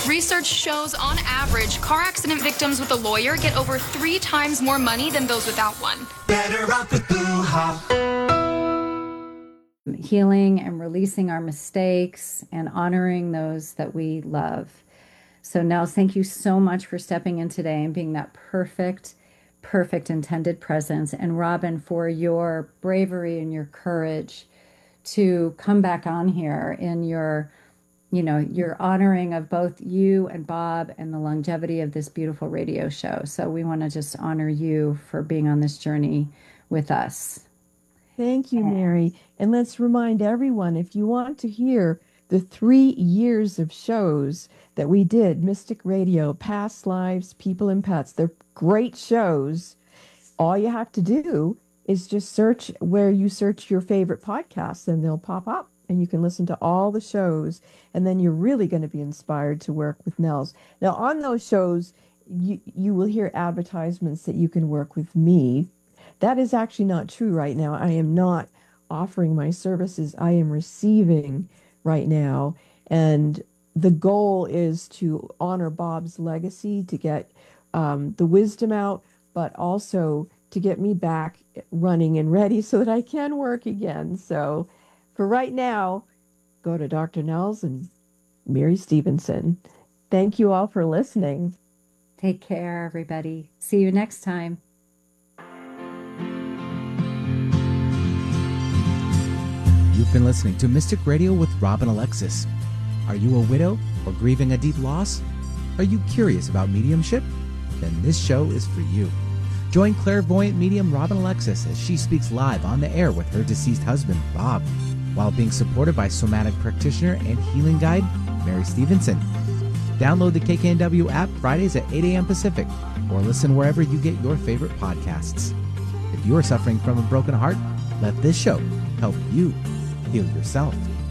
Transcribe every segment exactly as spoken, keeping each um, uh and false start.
Research shows, on average, car accident victims with a lawyer get over three times more money than those without one. Better off with Boo-ha. Healing and releasing our mistakes and honoring those that we love. So Nels, thank you so much for stepping in today and being that perfect, perfect intended presence. And Robin, for your bravery and your courage to come back on here in your, you know, your honoring of both you and Bob and the longevity of this beautiful radio show. So we want to just honor you for being on this journey with us. Thank you, Mary. And let's remind everyone, if you want to hear the three years of shows that we did, Mystic Radio, Past Lives, People and Pets, they're great shows. All you have to do is just search where you search your favorite podcasts and they'll pop up and you can listen to all the shows. And then you're really going to be inspired to work with Nels. Now, on those shows, you, you will hear advertisements that you can work with me. That is actually not true right now. I am not offering my services. I am receiving right now. And the goal is to honor Bob's legacy, to get um, the wisdom out, but also to get me back running and ready so that I can work again. So for right now, go to Doctor Nels and Mary Stevenson. Thank you all for listening. Take care, everybody. See you next time. You've been listening to Mystic Radio with Robin Alexis. Are you a widow or grieving a deep loss? Are you curious about mediumship? Then this show is for you. Join clairvoyant medium Robin Alexis as she speaks live on the air with her deceased husband, Bob, while being supported by somatic practitioner and healing guide, Mary Stevenson. Download the K K N W app Fridays at eight a.m. Pacific, or listen wherever you get your favorite podcasts. If you are suffering from a broken heart, let this show help you heal yourself.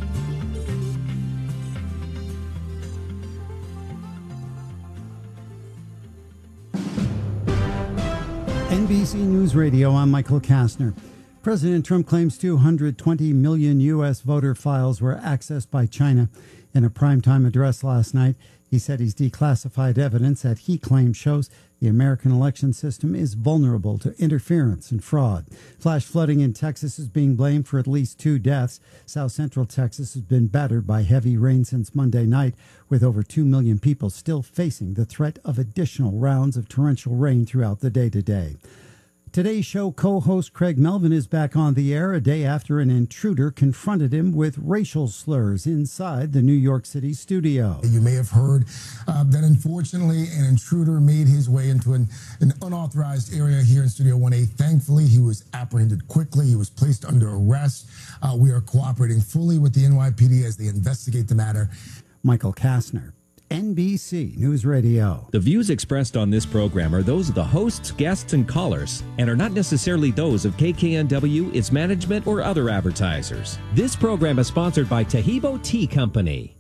N B C News Radio, I'm Michael Kastner. President Trump claims two hundred twenty million U S voter files were accessed by China. In a primetime address last night, he said he's declassified evidence that he claims shows the American election system is vulnerable to interference and fraud. Flash flooding in Texas is being blamed for at least two deaths. South Central Texas has been battered by heavy rain since Monday night, with over two million people still facing the threat of additional rounds of torrential rain throughout the day today. Today's show co-host Craig Melvin is back on the air a day after an intruder confronted him with racial slurs inside the New York City studio. You may have heard uh, that unfortunately an intruder made his way into an, an unauthorized area here in Studio one A. Thankfully, he was apprehended quickly. He was placed under arrest. Uh, we are cooperating fully with the N Y P D as they investigate the matter. Michael Kastner, N B C News Radio. The views expressed on this program are those of the hosts, guests, and callers, and are not necessarily those of K K N W, its management, or other advertisers. This program is sponsored by Taheebo Tea Company.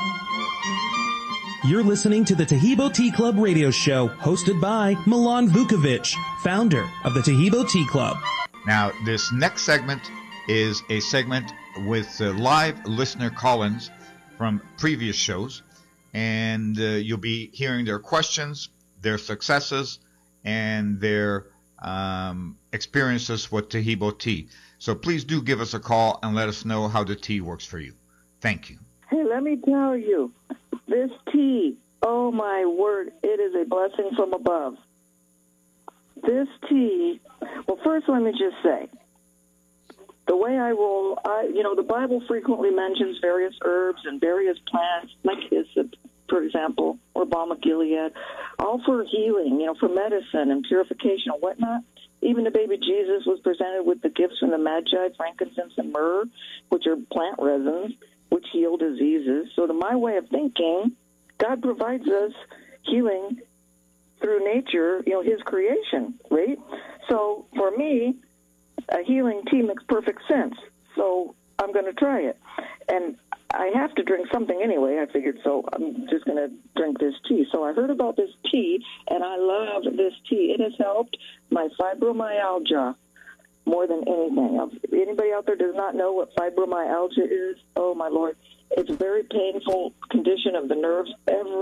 You're listening to the Taheebo Tea Club radio show, hosted by Milan Vukovic, founder of the Taheebo Tea Club. Now, this next segment is a segment with uh, live listener call-ins from previous shows. And uh, you'll be hearing their questions, their successes, and their um, experiences with Taheebo tea. So please do give us a call and let us know how the tea works for you. Thank you. Hey, let me tell you, this tea, oh my word, it is a blessing from above. This tea, well, first let me just say, the way I roll, I, you know, the Bible frequently mentions various herbs and various plants, like hyssop, for example, or balm of Gilead, all for healing, you know, for medicine and purification and whatnot. Even the baby Jesus was presented with the gifts from the Magi, frankincense and myrrh, which are plant resins, which heal diseases. So to my way of thinking, God provides us healing through nature, you know, his creation, right? So for me, a healing tea makes perfect sense. So I'm going to try it. And I have to drink something anyway, I figured, so I'm just going to drink this tea. So I heard about this tea, and I love this tea. It has helped my fibromyalgia more than anything. If anybody out there does not know what fibromyalgia is, oh, my Lord, it's a very painful condition of the nerves. Every